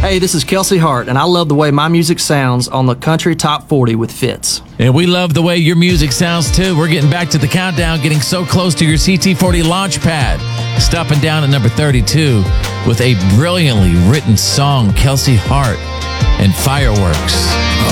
Hey, this is Kelsey Hart, and I love the way my music sounds on the Country Top 40 with Fitz. And we love the way your music sounds too. We're getting back to the countdown, getting so close to your CT40 launch pad. Stopping down at number 32 with a brilliantly written song, Kelsey Hart and Fireworks.